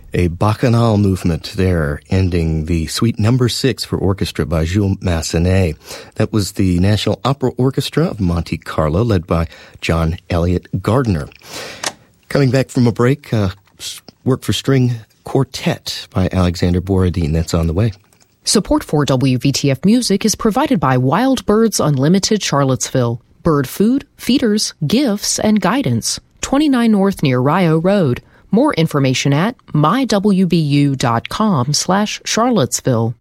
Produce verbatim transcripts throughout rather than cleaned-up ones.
A bacchanal movement there, ending the Suite Number Six for Orchestra by Jules Massenet. That was the National Opera Orchestra of Monte Carlo, led by John Elliott Gardner. Coming back from a break, uh, work for string quartet by Alexander Borodin. That's on the way. Support for W V T F Music is provided by Wild Birds Unlimited Charlottesville. Bird food, feeders, gifts, and guidance. twenty-nine North near Rio Road. More information at my w b u dot com slash Charlottesville.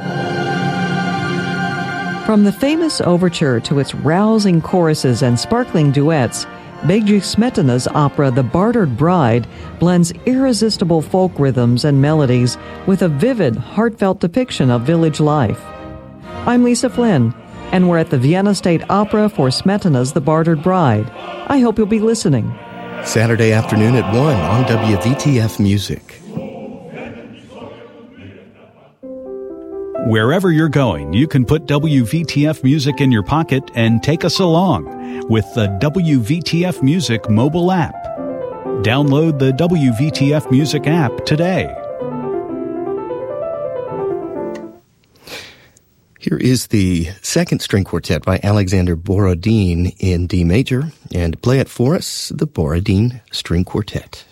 From the famous overture to its rousing choruses and sparkling duets, Bedřich Smetana's opera The Bartered Bride blends irresistible folk rhythms and melodies with a vivid, heartfelt depiction of village life. I'm Lisa Flynn, and we're at the Vienna State Opera for Smetana's The Bartered Bride. I hope you'll be listening. Saturday afternoon at one on W V T F Music. Wherever you're going, you can put W V T F Music in your pocket and take us along with the W V T F Music mobile app. Download the W V T F Music app today. Here is the second string quartet by Alexander Borodin in D major, and play it for us, the Borodin String Quartet.